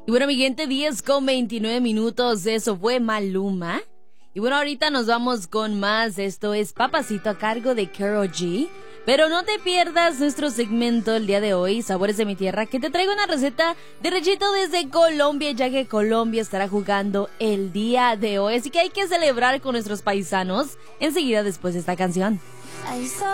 Y bueno, mi gente, 10:29. Eso fue Maluma. Y bueno, ahorita nos vamos con más. Esto es Papacito a cargo de Karol G. Pero no te pierdas nuestro segmento el día de hoy, Sabores de mi Tierra, que te traigo una receta de rechito desde Colombia, ya que Colombia estará jugando el día de hoy. Así que hay que celebrar con nuestros paisanos enseguida después de esta canción.